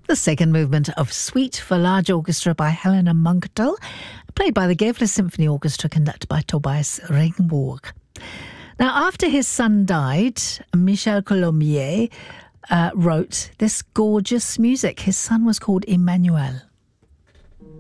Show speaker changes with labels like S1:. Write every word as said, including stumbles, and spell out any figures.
S1: The second movement of Suite for Large Orchestra by Helena Munktel, played by the Gävle Symphony Orchestra, conducted by Tobias Regenbourg. Now, after his son died, Michel Colombier uh, wrote this gorgeous music. His son was called Emmanuel.